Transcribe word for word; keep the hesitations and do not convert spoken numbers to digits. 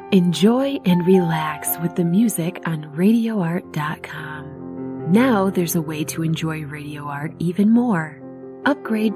Enjoy and relax with the music on radio art dot com. Now there's a way to enjoy Radio Art even more. Upgrade